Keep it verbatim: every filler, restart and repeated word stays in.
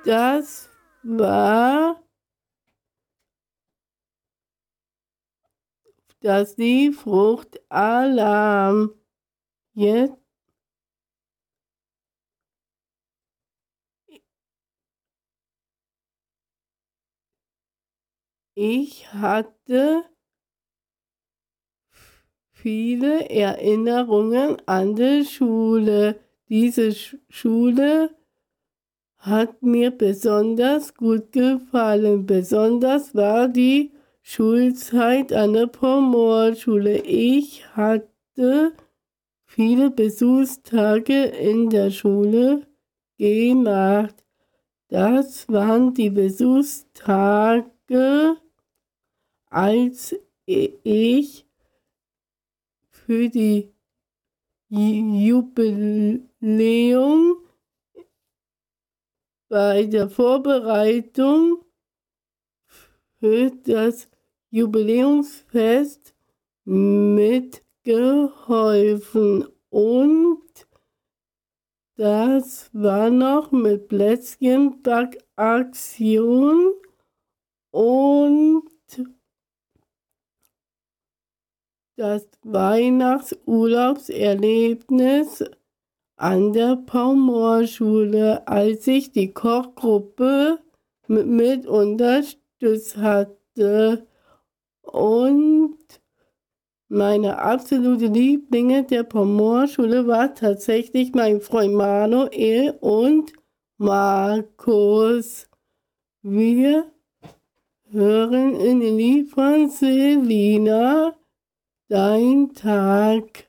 Das war das Lied Fruchtalarm. Jetzt ich hatte viele Erinnerungen an die Schule. Diese Schule hat mir besonders gut gefallen. Besonders war die Schulzeit an der Pomorschule. Ich hatte viele Besuchstage in der Schule gemacht. Das waren die Besuchstage, als ich für die Jubiläum bei der Vorbereitung für das Jubiläumsfest mitgeholfen. Und das war noch mit Plätzchenbackaktion und das Weihnachtsurlaubserlebnis an der Pomorschule, als ich die Kochgruppe mit, mit unterstützt hatte. Und meine absolute Lieblinge der Pomorschule war tatsächlich mein Freund Manuel und Markus. Wir hören in den Lied von Selina, Dein Tag.